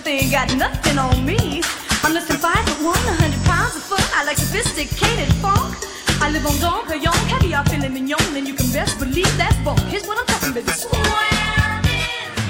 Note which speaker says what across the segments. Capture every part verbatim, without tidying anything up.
Speaker 1: They ain't got nothing on me. I'm less than five foot one, a hundred pounds of fun. I like sophisticated funk. I live on Don Perignon, caviar, filet mignon, and you can best believe that's bunk. Here's what I'm talking about. Swam in.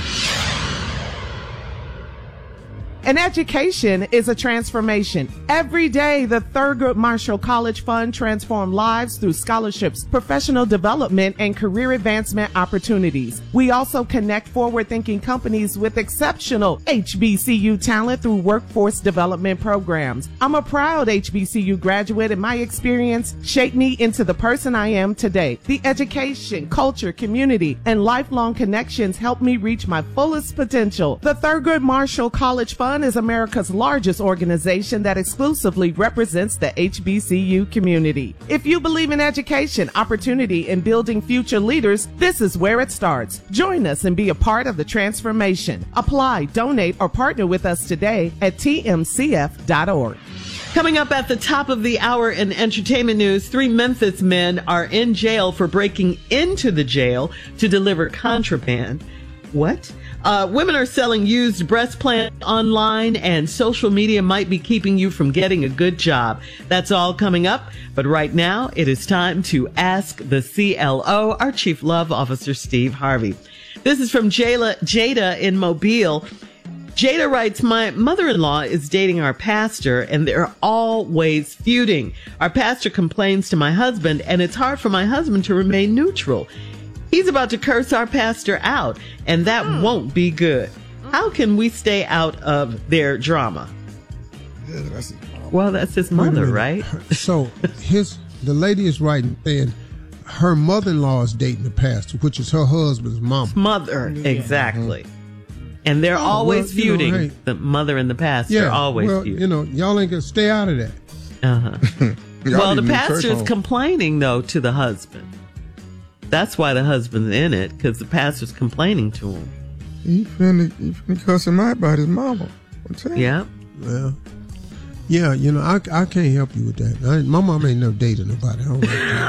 Speaker 2: An education is a transformation. Every day, the Thurgood Marshall College Fund transforms lives through scholarships, professional development, and career advancement opportunities. We also connect forward-thinking companies with exceptional H B C U talent through workforce development programs. I'm a proud H B C U graduate, and my experience shaped me into the person I am today. The education, culture, community, and lifelong connections helped me reach my fullest potential. The Thurgood Marshall College Fund is America's largest organization that exclusively represents the H B C U community. If you believe in education, opportunity, and building future leaders, this is where it starts. Join us and be a part of the transformation. Apply, donate, or partner with us today at T M C F dot org.
Speaker 3: Coming up at the top of the hour in entertainment news, three Memphis men are in jail for breaking into the jail to deliver contraband. What? Uh, women are selling used breast implants online, and social media might be keeping you from getting a good job. That's all coming up. But right now, it is time to ask the C L O, our Chief Love Officer, Steve Harvey. This is from Jayla, Jada in Mobile. Jada writes, my mother-in-law is dating our pastor, and they're always feuding. Our pastor complains to my husband, and it's hard for my husband to remain neutral. He's about to curse our pastor out, and that mm. won't be good. How can we stay out of their drama?
Speaker 4: Yeah, that's his mama.
Speaker 3: Well, that's his mother, right?
Speaker 5: So his the lady is writing saying her mother-in-law is dating the pastor, which is her husband's mama.
Speaker 3: Mother, exactly. And they're oh, always well, feuding. Know, hey, the mother and the pastor
Speaker 5: yeah,
Speaker 3: are always
Speaker 5: well,
Speaker 3: feuding.
Speaker 5: You know, y'all ain't gonna stay out of that.
Speaker 3: Uh-huh. Well, the pastor is complaining, though, to the husband. That's why the husband's in it, because the pastor's complaining to him.
Speaker 4: He finna, he finna cuss him out about his mama.
Speaker 3: Yeah.
Speaker 5: Well, yeah, you know, I, I can't help you with that. I, my mama ain't never dated nobody. I don't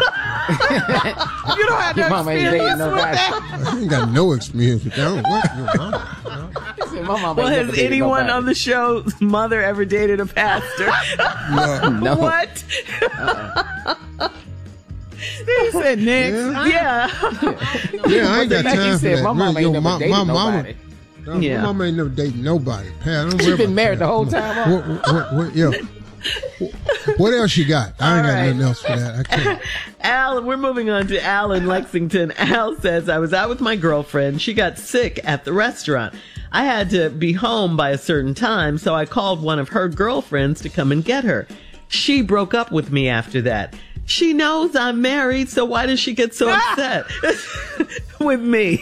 Speaker 5: know.
Speaker 2: You don't have no
Speaker 6: mama ain't dating nobody.
Speaker 5: I ain't got no experience with that. I don't work with your mama.
Speaker 6: He said, my mama
Speaker 3: well,
Speaker 6: ain't
Speaker 3: has anyone
Speaker 6: nobody.
Speaker 3: on the show's mother ever dated a pastor?
Speaker 5: No.
Speaker 6: No.
Speaker 3: What?
Speaker 6: Uh-uh.
Speaker 2: He said next.
Speaker 5: Yeah,
Speaker 2: Yeah.
Speaker 5: yeah I ain't got
Speaker 6: like
Speaker 5: time
Speaker 6: you
Speaker 5: for
Speaker 6: said,
Speaker 5: that.
Speaker 6: my mama
Speaker 5: Yo,
Speaker 6: ain't never
Speaker 5: my,
Speaker 6: dated
Speaker 5: my
Speaker 6: nobody.
Speaker 5: Mama,
Speaker 3: Yeah.
Speaker 5: my mama ain't never dated nobody. Pat, don't
Speaker 6: She
Speaker 5: worry
Speaker 6: been
Speaker 5: about
Speaker 6: married
Speaker 5: that.
Speaker 6: the whole time.
Speaker 5: What, what, what, what, yeah. What else you got? I ain't
Speaker 3: All
Speaker 5: got
Speaker 3: right.
Speaker 5: nothing else for that. I can't.
Speaker 3: Al, we're moving on to Al in Lexington. Al says, I was out with my girlfriend. She got sick at the restaurant. I had to be home by a certain time, so I called one of her girlfriends to come and get her. She broke up with me after that. She knows I'm married, so why does she get so upset with me?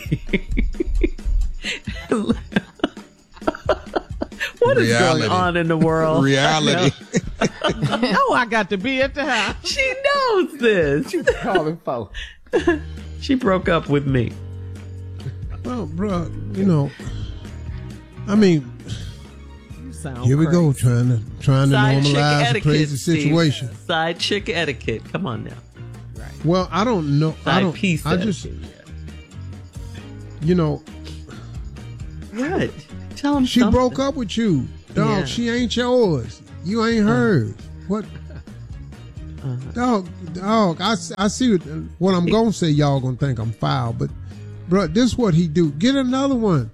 Speaker 3: What is
Speaker 4: Reality.
Speaker 3: going on in the world?
Speaker 4: Reality.
Speaker 2: No, I got to be at the house.
Speaker 3: She knows this.
Speaker 6: Calling folks.
Speaker 3: She broke up with me.
Speaker 5: Well, bro, you know, I mean,
Speaker 2: You sound
Speaker 5: here we
Speaker 2: crazy.
Speaker 5: go, trying to trying to
Speaker 3: Side chick
Speaker 5: normalize a
Speaker 3: etiquette,
Speaker 5: crazy
Speaker 3: Steve.
Speaker 5: situation.
Speaker 3: Side chick etiquette. Come on now.
Speaker 5: Well, I don't know. I
Speaker 3: Side
Speaker 5: don't.
Speaker 3: piece
Speaker 5: I just,
Speaker 3: etiquette.
Speaker 5: you know,
Speaker 3: What? Tell him
Speaker 5: she
Speaker 3: something.
Speaker 5: broke up with you, dog.
Speaker 3: Yeah.
Speaker 5: She ain't yours. You ain't hers. What?
Speaker 3: Uh-huh.
Speaker 5: Dog, dog. I, I see what, what I'm gonna say. Y'all gonna think I'm foul, but bro, this is what he do. Get another one.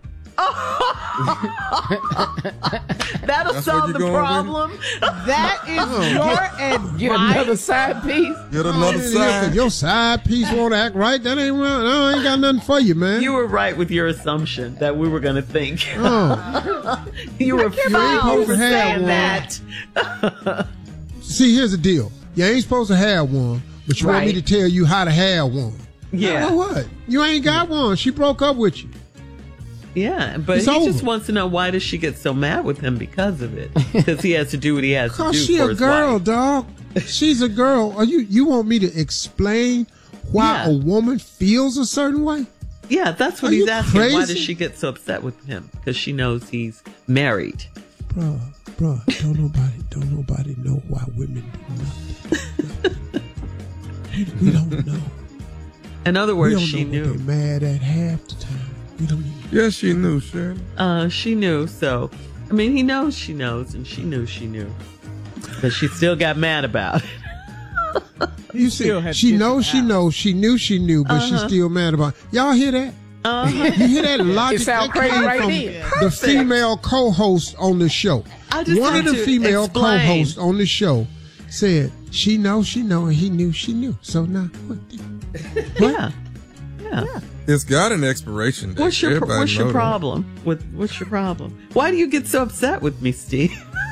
Speaker 3: That'll
Speaker 4: That's
Speaker 3: solve
Speaker 4: what you
Speaker 3: the
Speaker 4: going
Speaker 3: problem.
Speaker 2: That is your advice.
Speaker 6: Get another side piece.
Speaker 4: Get another
Speaker 5: Yeah, yeah, 'cause
Speaker 4: side.
Speaker 5: your side piece won't act right. That ain't right. No, I ain't got nothing for you, man.
Speaker 3: You were right with your assuation that we were going to think.
Speaker 5: Oh.
Speaker 3: You were
Speaker 5: supposed
Speaker 3: foul
Speaker 5: to
Speaker 3: for
Speaker 5: have
Speaker 3: saying
Speaker 5: one.
Speaker 3: that.
Speaker 5: See, here's the deal. You ain't supposed to have one, but you want me to
Speaker 6: Right.
Speaker 5: tell you how to have one.
Speaker 3: Yeah.
Speaker 5: Well, what? You ain't got one. She broke up with you.
Speaker 3: Yeah, but
Speaker 5: It's
Speaker 3: he
Speaker 5: over.
Speaker 3: just wants to know, why does she get so mad with him because of it? Because he has to do what he has to do
Speaker 5: Cause she
Speaker 3: for
Speaker 5: a
Speaker 3: his
Speaker 5: girl,
Speaker 3: wife.
Speaker 5: dog. She's a girl. Are you you want me to explain why
Speaker 3: Yeah.
Speaker 5: a woman feels a certain way?
Speaker 3: Yeah, that's what
Speaker 5: Are
Speaker 3: he's
Speaker 5: you
Speaker 3: asking. Why
Speaker 5: crazy?
Speaker 3: does she get so upset with him? Because she knows he's married.
Speaker 5: Bruh, bruh, don't nobody don't nobody know why women do nothing. we, we don't know.
Speaker 3: In other
Speaker 5: We
Speaker 3: words,
Speaker 5: don't
Speaker 3: she
Speaker 5: know what
Speaker 3: knew.
Speaker 5: they're mad at half the time. We don't even
Speaker 4: Yes, she knew, Shirley.
Speaker 3: Uh, she knew. So I mean, he knows she knows, and she knew she knew. But she still got mad about it.
Speaker 5: You see, she knows she knows, she knew she knew, but
Speaker 3: Uh-huh.
Speaker 5: she's still mad about it. Y'all hear that?
Speaker 3: Uh-huh.
Speaker 5: You hear that logic?
Speaker 6: It sound
Speaker 5: That
Speaker 6: crazy
Speaker 5: came
Speaker 6: right
Speaker 5: from
Speaker 6: then.
Speaker 5: the female co-host on the show.
Speaker 3: I just
Speaker 5: One of
Speaker 3: had
Speaker 5: the
Speaker 3: to
Speaker 5: female
Speaker 3: explain.
Speaker 5: co-hosts on the show said, she knows she know, and he knew she knew. So now, what?
Speaker 3: Yeah. Yeah.
Speaker 4: It's got an expiration date.
Speaker 3: What's your
Speaker 4: Everybody
Speaker 3: What's your
Speaker 4: know that.
Speaker 3: problem with What's your problem? Why do you get so upset with me, Steve?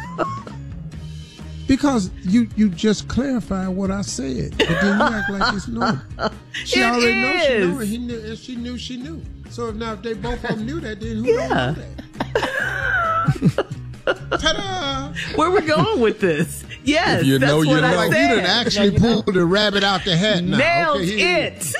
Speaker 5: Because you you just clarified what I said, but then you act like it's normal. She
Speaker 3: It
Speaker 5: already knows she
Speaker 3: is.
Speaker 5: knew, and he knew, and she knew she knew. So if now if they both of them knew that, then who
Speaker 3: Yeah.
Speaker 5: don't know that? Ta-da!
Speaker 3: Where we going with this? Yes,
Speaker 4: If you
Speaker 3: that's
Speaker 4: know, you
Speaker 3: what
Speaker 4: know.
Speaker 3: I
Speaker 5: Like you
Speaker 3: said.
Speaker 5: done actually pulled the rabbit out the hat now.
Speaker 3: Nailed
Speaker 5: Okay, here
Speaker 3: it.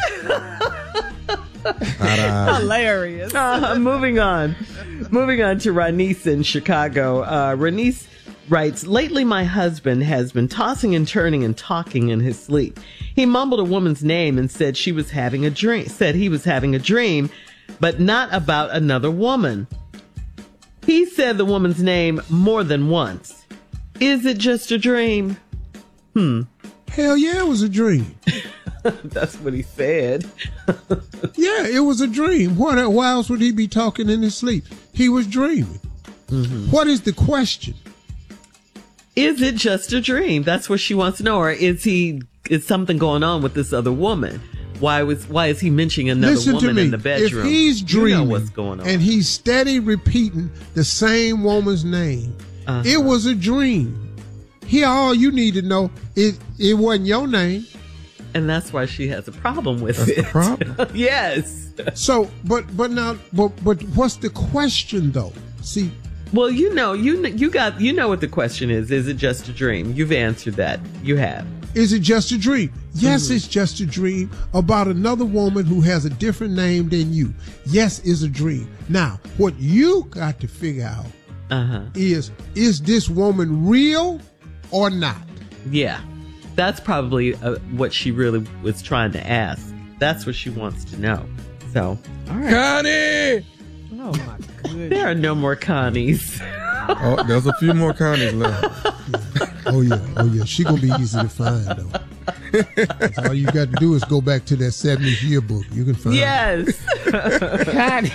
Speaker 4: Ta-da.
Speaker 6: Hilarious.
Speaker 3: Uh, moving on. Moving on to Ranice in Chicago. Uh, Ranice writes, lately my husband has been tossing and turning and talking in his sleep. He mumbled a woman's name and said she was having a dream, said he was having a dream, but not about another woman. He said the woman's name more than once. Is it just a dream? Hmm.
Speaker 5: Hell yeah, it was a dream.
Speaker 3: That's what he said.
Speaker 5: Yeah, it was a dream. What, why else would he be talking in his sleep? He was dreaming.
Speaker 3: Mm-hmm.
Speaker 5: What is the question?
Speaker 3: Is it just a dream? That's what she wants to know. Or is he, is something going on with this other woman? Why was, why is he mentioning another
Speaker 5: Listen
Speaker 3: woman
Speaker 5: to me.
Speaker 3: in the bedroom?
Speaker 5: If he's dreaming
Speaker 3: you know what's going on.
Speaker 5: and he's steady repeating the same woman's name,
Speaker 3: Uh-huh.
Speaker 5: it was a dream. Here, all you need to know is it wasn't your name.
Speaker 3: And that's why she has a problem with
Speaker 4: That's
Speaker 3: it.
Speaker 4: the problem.
Speaker 3: Yes.
Speaker 5: So, but but now, but but what's the question though? See,
Speaker 3: Well, you know, you kn- you got you know what the question is. Is it just a dream? You've answered that. You have.
Speaker 5: is it just a dream? Yes,
Speaker 3: Mm-hmm.
Speaker 5: it's just a dream about another woman who has a different name than you. Yes, it's a dream. Now, what you got to figure out
Speaker 3: Uh-huh.
Speaker 5: is is this woman real or not?
Speaker 3: Yeah. That's probably uh, what she really was trying to ask. That's what she wants to know. So, all right.
Speaker 4: Connie!
Speaker 6: Oh my goodness.
Speaker 3: There are no more Connies.
Speaker 4: Oh, there's a few more Connies left.
Speaker 5: Oh yeah, oh yeah. She gonna be easy to find though. That's all you got to do is go back to that seventies yearbook. You can find.
Speaker 3: Yes.
Speaker 6: Connie.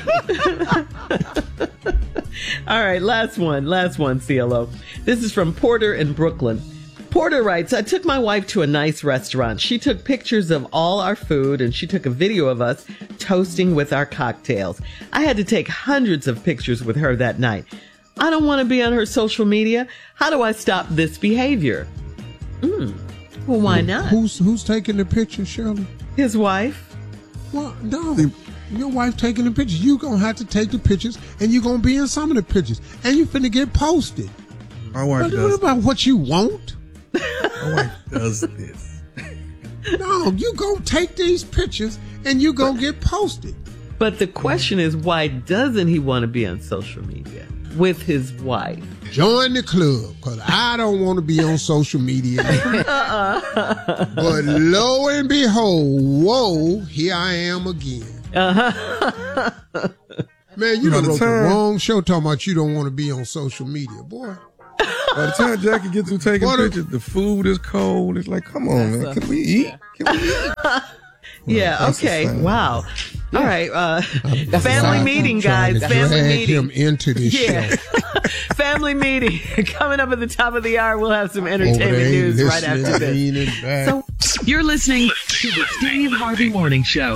Speaker 3: All right, last one, last one, C L O. This is from Porter in Brooklyn. Porter writes, I took my wife to a nice restaurant. She took pictures of all our food and she took a video of us toasting with our cocktails. I had to take hundreds of pictures with her that night. I don't want to be on her social media. How do I stop this behavior? Mm. Well, why not?
Speaker 5: Who's who's taking the picture, Shirley?
Speaker 3: His wife?
Speaker 5: Well, no. Your wife taking the pictures. You gonna have to take the pictures, and you gonna be in some of the pictures, and you finna get posted.
Speaker 4: My wife
Speaker 5: What
Speaker 4: does.
Speaker 5: about what you want?
Speaker 4: My wife does this.
Speaker 5: No, you gonna take these pictures, and you gonna get posted.
Speaker 3: But the question is, why doesn't he want to be on social media with his wife?
Speaker 5: Join the club, cause I don't want to be on social media.
Speaker 3: Uh-uh.
Speaker 5: But lo and behold, whoa, here I am again.
Speaker 3: Uh-huh.
Speaker 5: Man, you
Speaker 4: By
Speaker 5: done
Speaker 4: the
Speaker 5: wrote the
Speaker 4: time-
Speaker 5: wrong show talking about you don't want to be on social media, boy.
Speaker 4: By the time Jackie gets through taking
Speaker 5: What a-
Speaker 4: pictures, the food is cold. It's like, come on, man. Can we eat? Can we eat?
Speaker 3: Yeah,
Speaker 4: that's the
Speaker 3: okay.
Speaker 4: same.
Speaker 3: Wow. All right. Uh, family
Speaker 5: Sorry,
Speaker 3: meeting,
Speaker 5: I'm trying
Speaker 3: guys.
Speaker 5: to
Speaker 3: Family
Speaker 5: drag
Speaker 3: meeting.
Speaker 5: him into this
Speaker 3: Yeah.
Speaker 5: show.
Speaker 3: Family meeting. Coming up at the top of the hour, we'll have some entertainment
Speaker 5: Over there
Speaker 3: news right
Speaker 5: listening,
Speaker 3: after this.
Speaker 5: leaning back.
Speaker 3: So,
Speaker 7: You're listening to the Steve Harvey Morning Show.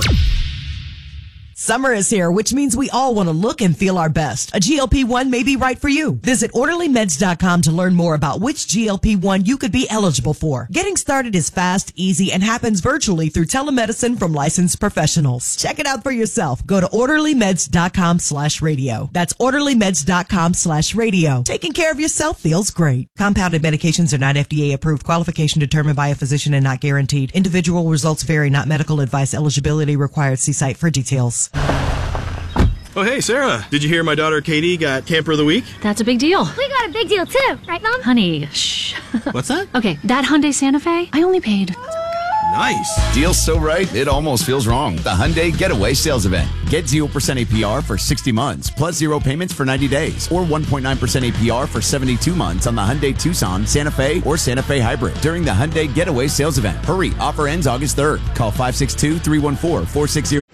Speaker 8: Summer is here, which means we all want to look and feel our best. A G L P one may be right for you. Visit orderly meds dot com to learn more about which G L P one you could be eligible for. Getting started is fast, easy, and happens virtually through telemedicine from licensed professionals. Check it out for yourself. Go to orderly meds dot com slash radio. That's orderly meds dot com slash radio. Taking care of yourself feels great. Compounded medications are not F D A approved. Qualification determined by a physician and not guaranteed. Individual results vary, not medical advice. Eligibility required. See site for details.
Speaker 9: Oh, hey, Sarah. Did you hear my daughter Katie got Camper of the Week?
Speaker 10: That's a big deal.
Speaker 11: We got a big deal too, right, Mom?
Speaker 10: Honey, shh.
Speaker 9: What's that?
Speaker 10: Okay, that Hyundai Santa Fe, I only paid
Speaker 9: Nice.
Speaker 10: Deal's so right, it almost feels wrong. The Hyundai Getaway Sales Event. Get zero percent A P R for sixty months, plus zero payments for ninety days, or one point nine percent A P R for seventy-two months on the Hyundai Tucson, Santa Fe, or Santa Fe Hybrid during the Hyundai Getaway Sales Event. Hurry, offer ends August third. Call five six two, three one four, four six zero.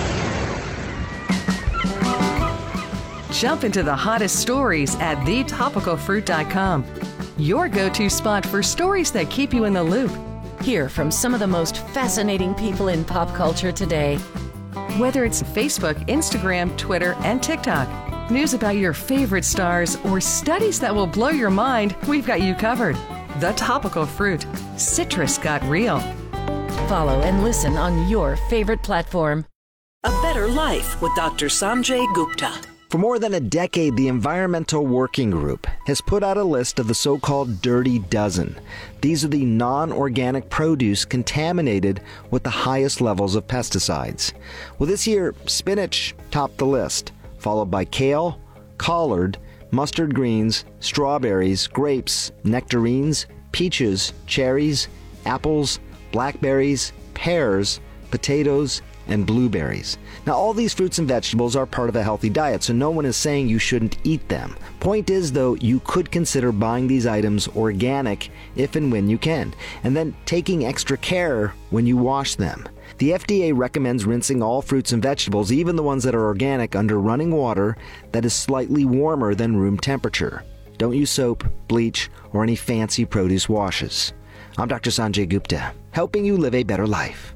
Speaker 11: Jump into the hottest stories at the topical fruit dot com. Your go-to spot for stories that keep you in the loop. Hear from some of the most fascinating people in pop culture today. Whether it's Facebook, Instagram, Twitter, and TikTok, news about your favorite stars, or studies that will blow your mind, we've got you covered. The Topical Fruit. Citrus got real. Follow and listen on your favorite platform.
Speaker 12: A Better Life with Doctor Sanjay Gupta.
Speaker 13: For more than a decade, the Environmental Working Group has put out a list of the so-called Dirty Dozen. These are the non-organic produce contaminated with the highest levels of pesticides. Well, this year, spinach topped the list, followed by kale, collard, mustard greens, strawberries, grapes, nectarines, peaches, cherries, apples, blackberries, pears, potatoes, and blueberries. Now, all these fruits and vegetables are part of a healthy diet, so no one is saying you shouldn't eat them. Point is, though, you could consider buying these items organic if and when you can, and then taking extra care when you wash them. The F D A recommends rinsing all fruits and vegetables, even the ones that are organic, under running water that is slightly warmer than room temperature. Don't use soap, bleach, or any fancy produce washes. I'm Doctor Sanjay Gupta, helping you live a better life.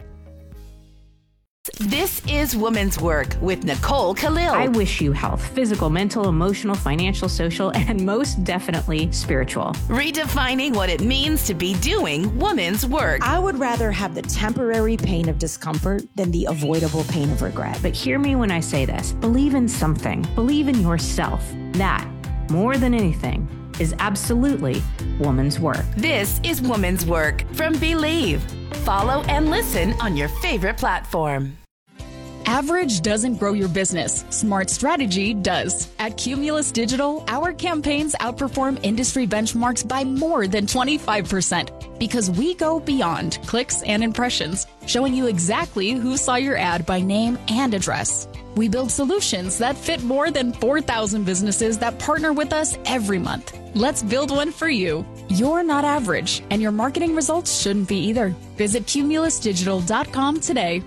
Speaker 14: This is Women's Work with Nicole Khalil.
Speaker 15: I wish you health, physical, mental, emotional, financial, social, and most definitely spiritual.
Speaker 14: Redefining what it means to be doing women's work.
Speaker 16: I would rather have the temporary pain of discomfort than the avoidable pain of regret.
Speaker 15: But hear me when I say this. Believe in something. Believe in yourself. That, more than anything, is absolutely woman's work.
Speaker 14: This is Woman's Work from Believe. Follow and listen on your favorite platform.
Speaker 17: Average doesn't grow your business. Smart strategy does. At Cumulus Digital, our campaigns outperform industry benchmarks by more than twenty-five percent because we go beyond clicks and impressions, showing you exactly who saw your ad by name and address. We build solutions that fit more than four thousand businesses that partner with us every month. Let's build one for you. You're not average, and your marketing results shouldn't be either. Visit cumulus digital dot com today.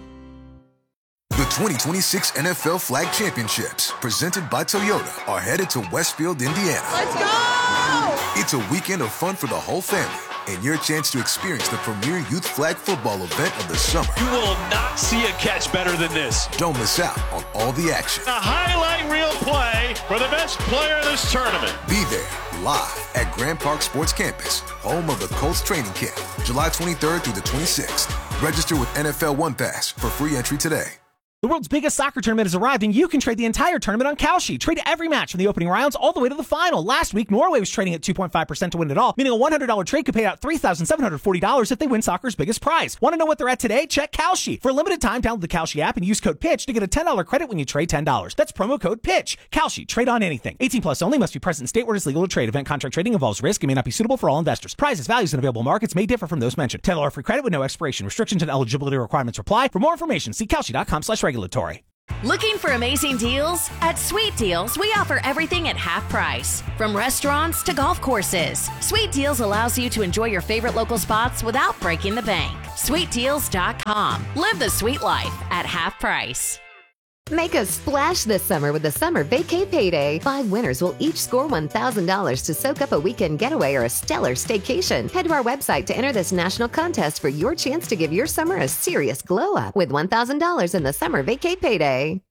Speaker 18: The twenty twenty-six N F L Flag Championships, presented by Toyota, are headed to Westfield, Indiana.
Speaker 19: Let's go!
Speaker 18: It's a weekend of fun for the whole family, and your chance to experience the premier youth flag football event of the summer.
Speaker 19: You will not see a catch better than this.
Speaker 18: Don't miss out on all the action.
Speaker 19: A highlight reel play for the best player of this tournament.
Speaker 18: Be there, live at Grand Park Sports Campus, home of the Colts training camp, July twenty-third through the twenty-sixth. Register with N F L One Pass for free entry today.
Speaker 20: The world's biggest soccer tournament has arrived, and you can trade the entire tournament on Kalshi. Trade every match from the opening rounds all the way to the final. Last week, Norway was trading at two point five percent to win it all, meaning a one hundred dollars trade could pay out three thousand seven hundred forty dollars if they win soccer's biggest prize. Want to know what they're at today? Check Kalshi. For a limited time, download the Kalshi app and use code PITCH to get a ten dollars credit when you trade ten dollars. That's promo code PITCH. Kalshi. Trade on anything. eighteen plus only. Must be present in state where it is legal to trade. Event contract trading involves risk and may not be suitable for all investors. Prizes, values, and available markets may differ from those mentioned. ten dollars free credit with no expiration. Restrictions and eligibility requirements apply. For more information, see kalshi dot com slash regulatory.
Speaker 14: Looking for amazing deals? At Sweet Deals, we offer everything at half price. From restaurants to golf courses, Sweet Deals allows you to enjoy your favorite local spots without breaking the bank. sweet deals dot com. Live the sweet life at half price.
Speaker 21: Make a splash this summer with the Summer Vacay Payday. Five winners will each score one thousand dollars to soak up a weekend getaway or a stellar staycation. Head to our website to enter this national contest for your chance to give your summer a serious glow up with one thousand dollars in the Summer Vacay Payday.